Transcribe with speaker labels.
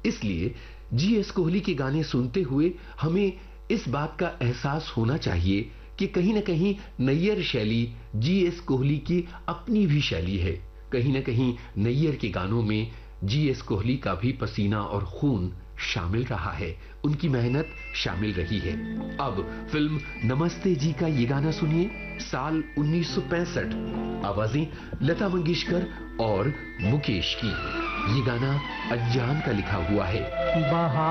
Speaker 1: इसलिए जीएस कोहली के गाने सुनते हुए हमें इस बात का एहसास होना चाहिए कि कहीं न कहीं नैयर शैली जीएस कोहली की अपनी भी शैली है। कहीं न कहीं नैयर के गानों में जीएस कोहली का भी पसीना और खून शामिल रहा है, उनकी मेहनत शामिल रही है। अब फिल्म नमस्ते जी का ये गाना सुनिए, साल 1965, आवाजें लता मंगेशकर और मुकेश की। ये गाना अज्जान का लिखा हुआ है।